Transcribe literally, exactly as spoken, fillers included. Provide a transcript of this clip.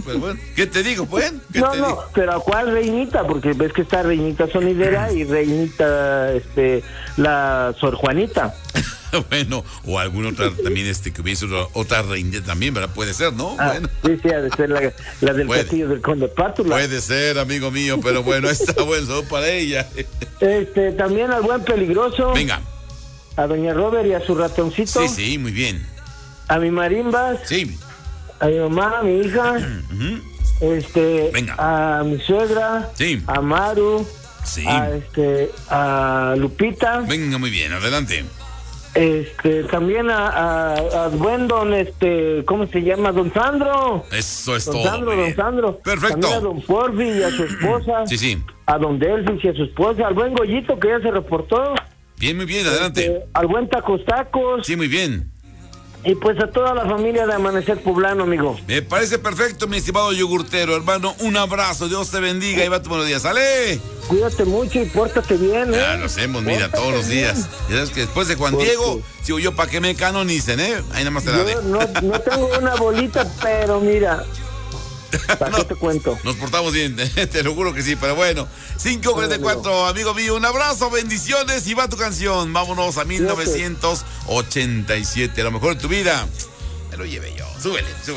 pero bueno, ¿qué te digo, pues? ¿Qué No, te no, digo? pero ¿a cuál Reinita? Porque ves que está Reinita Sonidera y Reinita, este, la Sor Juanita. Bueno, o alguna otra también, este, que hubiese otra, otra reina también, ¿verdad? Puede ser, ¿no? Ah, Bueno. sí, sí, ha de ser la, la del Puede. castillo del Conde Pátula. Puede ser, amigo mío, pero bueno, está bueno para ella. Este, también al buen peligroso. Venga. A doña Robert y a su ratoncito. Sí, sí, muy bien. A mi marimbas. Sí. A mi mamá, a mi hija. Uh-huh. Este, Venga. a mi suegra. Sí. A Maru. Sí. A este, a Lupita. Venga, muy bien, adelante. Este, también a, a, a buen don, este, ¿cómo se llama? Don Sandro. Eso es Don todo. Sandro, muy don bien. Sandro. Perfecto. También a don Porfi y a su esposa. Sí, sí. A don Delfis y a su esposa. Al buen Goyito que ya se reportó. Bien, muy bien, adelante. Este, al buen Tacos Tacos. Sí, muy bien. Y pues a toda la familia de Amanecer Poblano, amigo. Me parece perfecto, mi estimado yogurtero, hermano. Un abrazo, Dios te bendiga y va tu buenos días. ¡Sale! Cuídate mucho y pórtate bien, ¿eh? Ya lo hacemos, mira, Pórtate todos los días. bien. Ya sabes que después de Juan Porque Diego, sigo yo para que me canonicen, ¿eh? Ahí nada más te la Yo dejo. no, no tengo una bolita, pero mira, ¿para No, qué te cuento? nos portamos bien, te lo juro que sí, pero bueno. cinco cuarenta y cuatro, amigo mío, un abrazo, bendiciones y va tu canción. Vámonos a mil novecientos ochenta y siete, a lo mejor de tu vida. Me lo llevé yo. Súbele, súbele.